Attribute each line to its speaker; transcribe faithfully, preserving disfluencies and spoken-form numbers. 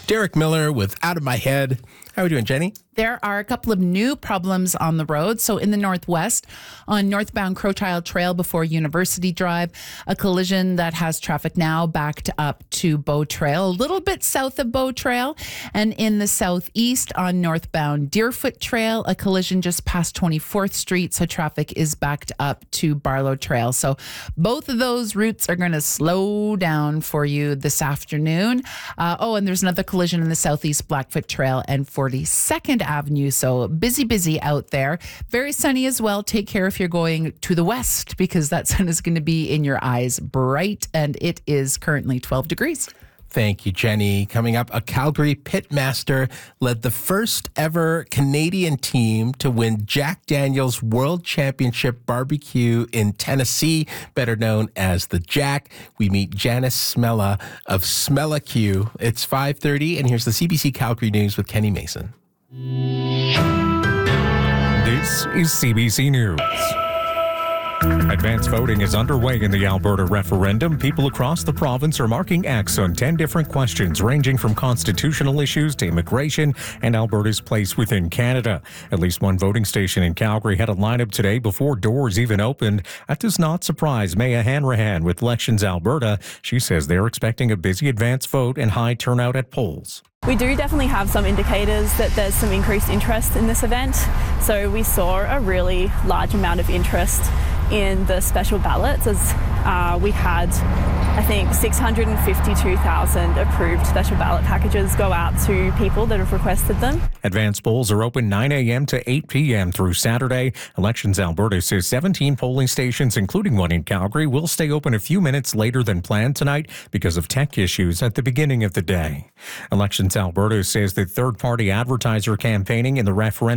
Speaker 1: Derek Miller with Out of My Head. How are we doing, Jenny?
Speaker 2: There are a couple of new problems on the road. So in the Northwest, on northbound Crowchild Trail before University Drive, a collision that has traffic now backed up to Bow Trail, a little bit south of Bow Trail. And in the Southeast on northbound Deerfoot Trail, a collision just past twenty-fourth Street. So traffic is backed up to Barlow Trail. So both of those routes are going to slow down for you this afternoon. Uh, oh, and there's another collision in the Southeast Blackfoot Trail and forty-second Avenue. So busy, busy out there. Very sunny as well. Take care if you're going to the west because that sun is going to be in your eyes bright, and it is currently twelve degrees.
Speaker 1: Thank you, Jenny. Coming up, a Calgary pitmaster led the first ever Canadian team to win Jack Daniel's World Championship Barbecue in Tennessee, better known as the Jack. We meet Janice Smella of Smella Q. It's five thirty, and here's the C B C Calgary News with Kenny Mason.
Speaker 3: This is C B C News. Advanced voting is underway in the Alberta referendum. People across the province are marking X on ten different questions, ranging from constitutional issues to immigration and Alberta's place within Canada. At least one voting station in Calgary had a lineup today before doors even opened. That does not surprise Maya Hanrahan with Elections Alberta. She says they're expecting a busy advance vote and high turnout at polls.
Speaker 4: We do definitely have some indicators that there's some increased interest in this event. So we saw a really large amount of interest in the special ballots as uh, we had, I think, six hundred fifty-two thousand approved special ballot packages go out to people that have requested them.
Speaker 3: Advance polls are open nine a.m. to eight p.m. through Saturday. Elections Alberta says seventeen polling stations, including one in Calgary, will stay open a few minutes later than planned tonight because of tech issues at the beginning of the day. Elections Alberta says that third-party advertiser campaigning in the referendum